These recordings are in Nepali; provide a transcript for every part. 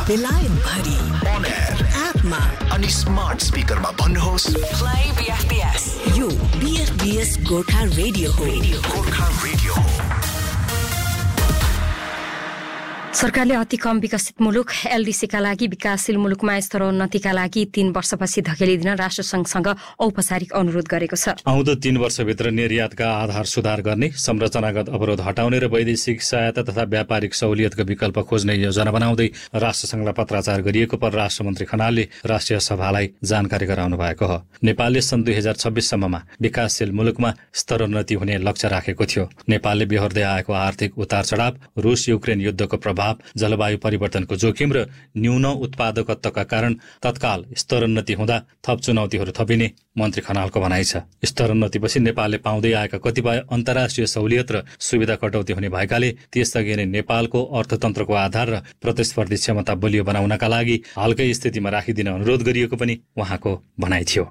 बेलायत भरि On air एपमा अनि स्मार्ट स्पिकरमा भन्नुहोस् Play BFBS. यो BFBS गोर्खा रेडियो हो. गोर्खा रेडियो हो। सरकारले अति कम विकसित मुलुक एलडीसीका लागि विकासशील मुलुकमा स्तरोन्नतिका लागि 3 वर्षपछि धकेलिदिन राष्ट्रसंघसँग औपचारिक अनुरोध गरेको छ। आउँदो 3 वर्षभित्र निर्यातका आधार सुधार गर्ने, संरचनागत अवरोध हटाउने र वैदेशिक सहायता तथा व्यापारिक सहुलियतको विकल्प खोज्ने योजना बनाउँदै राष्ट्रसंघलाई पत्राचार गरिएको परराष्ट्र मन्त्री खनालले राष्ट्रिय सभालाई जानकारी गराउनु भएको हो। नेपालले सन् 2026 सम्ममा विकासशील मुलुकमा स्तरोन्नति हुने लक्ष्य राखेको थियो। नेपालले बेहोर्दै आएको आर्थिक उतार चढाव, रुस युक्रेन युद्धको प्रभाव, जलवायु परिवर्तनको जोखिम र न्यून उत्पादकत्वका कारण तत्काल स्तरोन्नति हुँदा थप चुनौतीहरू थपिने मन्त्री खनालको भनाइ छ। स्तरोन्नतिपछि नेपालले पाउँदै आएका कतिपय अन्तर्राष्ट्रिय सहुलियत र सुविधा कटौती हुने भएकाले त्यसअघि नै नेपालको अर्थतन्त्रको आधार र प्रतिस्पर्धी क्षमता बलियो बनाउनका लागि हालकै स्थितिमा राखिदिन अनुरोध गरिएको पनि उहाँको भनाइ थियो।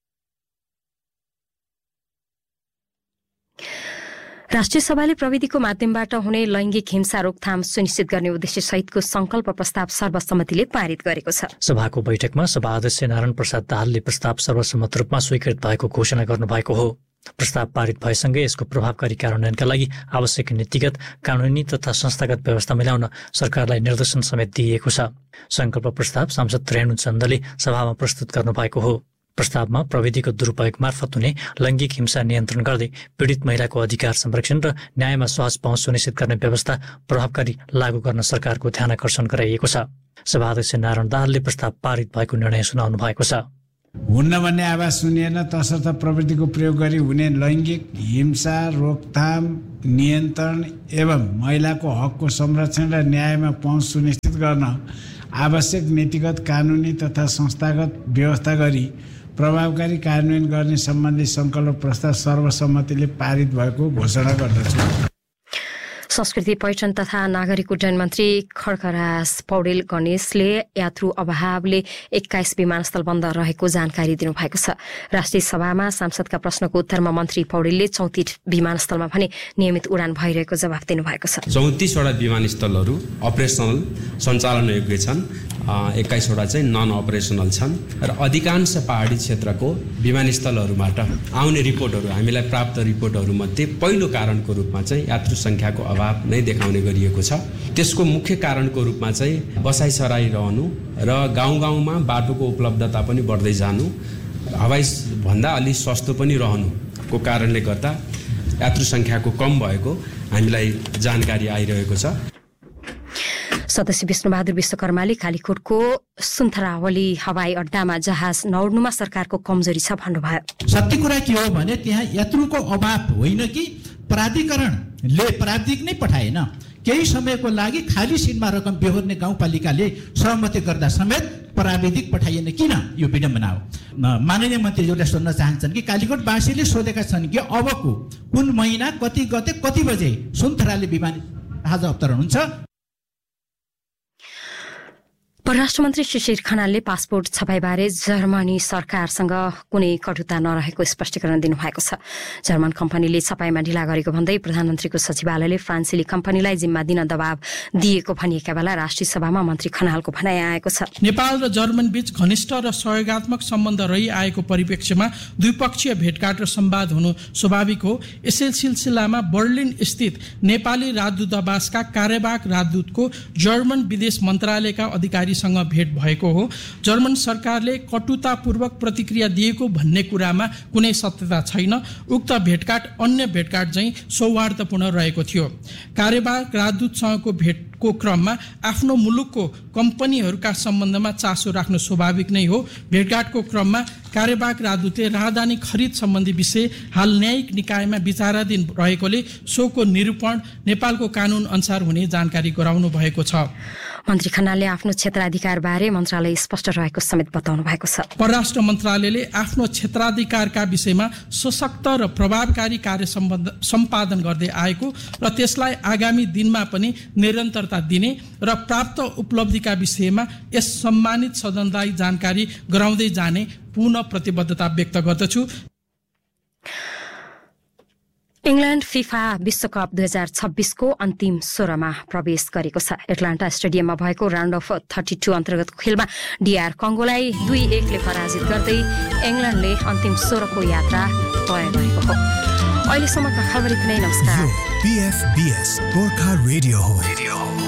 राष्ट्रिय सभाले प्रविधिको माध्यमबाट हुने लैंगिक हिंसा रोकथाम सुनिश्चित गर्ने उद्देश्य सहितको संकल्प प्रस्ताव सर्वसम्मतिले पारित गरेको छ। सभाको बैठकमा सभा अध्यक्ष नारायण प्रसाद दाहालले प्रस्ताव सर्वसम्मत रूपमा स्वीकृत भएको घोषणा गर्नुभएको हो। प्रस्ताव पारित भएसँगै यसको प्रभावकारी कार्यान्वयनका लागि आवश्यक नीतिगत, कानूनी तथा संस्थागत व्यवस्था मिलाउन सरकारलाई निर्देशन समेत दिइएको छ। संकल्प प्रस्ताव सांसद रेणु चन्दले सभामा प्रस्तुत गर्नुभएको हो। प्रस्तावमा प्रविधिको दुरुपयोग मार्फत हुने लैंगिक हिंसा नियन्त्रण गर्दै पीडित महिलाको अधिकार संरक्षण र न्यायमा सहज पहुँच सुनिश्चित गर्ने व्यवस्था प्रभावकारी लागू गर्न सरकारको ध्यानकर्षण गराइएको छ। सभाध्यक्ष नारायण दाहालले प्रस्ताव पारित भएको निर्णय सुनाउनु भएको छ। हुन्न भन्ने आवाज सुनिएन, तसर्थ प्रविधिको प्रयोग गरी हुने लैंगिक हिंसा रोकथाम, नियन्त्रण एवं महिलाको हकको संरक्षण र न्यायमा पहुँच सुनिश्चित गर्न आवश्यक नीतिगत, कानूनी तथा संस्थागत व्यवस्था गरी प्रभावकारी कार्यान्वयन गर्ने सम्बन्धी संकल्प प्रस्ताव सर्वसम्मतिले पारित भएको घोषणा गर्दछु। संस्कृति, पर्यटन तथा नागरिक उड्डयन मन्त्री खड्गराज पौडेल गणेशले यात्रु अभावले 21 विमानस्थल बन्द रहेको जानकारी दिनुभएको छ। राष्ट्रिय सभामा सांसदका प्रश्नको उत्तरमा मन्त्री पौडेलले 34 विमानस्थलमा भने नियमित उडान भइरहेको जवाफ दिनुभएको छ। 34 वटा विमानस्थलहरू अपरेसनल सञ्चालन योग्य छन्, 21 वटा चाहिँ नन अपरेसनल छन् र अधिकांश पहाडी क्षेत्रको विमानस्थलहरूबाट आउने रिपोर्टहरू, हामीलाई प्राप्त रिपोर्टहरू मध्ये पहिलो कारणको रूपमा चाहिँ यात्रु संख्याको अभाव नै देखाउने गरिएको छ। त्यसको मुख्य कारणको रूपमा चाहिँ बसाइसराई रहनु र गाउँ-गाउँमा बाटोको उपलब्धता पनि बढ्दै जानु, हवाई भन्दा अलि सस्तो पनि रहनुको कारणले गर्दा यात्रु संख्याको कम भएको हामीलाई जानकारी आइरहेको छ। सदस्य विष्णुबहादुर विश्वकर्माले कालीकोटको सुन्तरावली हवाई अड्डामा जहाज नउड्नुमा सरकारको कमजोरी छ भन्नुभयो। सत्य कुरा के हो भने त्यहाँ यात्रुको अभाव होइन कि प्राधिकरणले प्राविधिक नै पठाएन। केही समयको लागि खाली सिटमा रकम बेहोर्ने गाउँपालिकाले सहमति गर्दा समेत प्राविधिक पठाइएन। किन? यो विडम्बना हो। माननीय मन्त्रीज्यूले सोध्न चाहन्छन् कि कालीकोटवासीले सोधेका छन् कि अबको कुन महिना, कति गते, कति बजे सुन्तराले विमान जहाज अवतरण हुन्छ। परराष्ट्र मन्त्री शिशिर खनालले पासपोर्ट छपाईबारे जर्मनी सरकारसँग कुनै कटुता नरहेको स्पष्टीकरण दिनुभएको छ। जर्मन कम्पनीले छपाईमा ढिला गरेको भन्दै प्रधानमन्त्रीको सचिवालयले फ्रान्सेली कम्पनीलाई जिम्मा दिन दबाव दिएको भनिएका बेला राष्ट्रिय सभामा मन्त्री खनालको भनाइ आएको छ। नेपाल र जर्मन बीच घनिष्ठ र सहयोगात्मक सम्बन्ध रहिआएको परिप्रेक्ष्यमा द्विपक्षीय भेटघाट र संवाद हुनु स्वाभाविक हो। यसै सिलसिलामा बर्लिन स्थित नेपाली राजदूतावासका कार्यवाहक राजदूतको जर्मन विदेश मन्त्रालयका अधिकारी भेट भएको हो। जर्मन सरकारले कटुतापूर्वक प्रतिक्रिया दिएको भन्ने कुरामा कुनै सत्यता छैन। उक्त भेटघाट अन्य भेटघाट चाहिँ सौहार्दपूर्ण रहेको थियो। कार्यवाहक राजदूतसँगको भेटको क्रममा आफ्नो मुलुकको कम्पनीहरूका सम्बन्धमा चासो राख्नु स्वाभाविक नै हो। भेटघाटको क्रममा कार्यवाहक राजदूतले राहदानी खरिद सम्बन्धी विषय हाल न्यायिक निकायमा विचाराधीन रहेकोले सोको निरूपण नेपालको कानून अनुसार हुने जानकारी गराउनु भएको छ। मन्त्री खनालले आफ्नो क्षेत्राधिकारबारे मन्त्रालय स्पष्ट रहेको समेत बताउनु भएको छ। परराष्ट्र मन्त्रालयले आफ्नो क्षेत्राधिकारका विषयमा सशक्त र प्रभावकारी कार्य सम्पादन गर्दै आएको र त्यसलाई आगामी दिनमा पनि निरन्तरता दिने र प्राप्त उपलब्धिका विषयमा यस सम्मानित सदनलाई जानकारी गराउँदै जाने पूर्ण प्रतिबद्धता व्यक्त गर्दछु। इङ्ल्यान्ड फिफा विश्वकप 2026 को अन्तिम 16मा प्रवेश गरेको छ। एटलान्टा स्टेडियममा भएको राउन्ड अफ 32 अन्तर्गतको खेलमा DR कङ्गोलाई 2-1 ले पराजित गर्दै इङ्ल्यान्डले अन्तिम 16 को यात्रा तय गरेको हो। अहिलेसम्मका खबर यति नै। नमस्कार। PFBS गोर्खा रेडियो हो।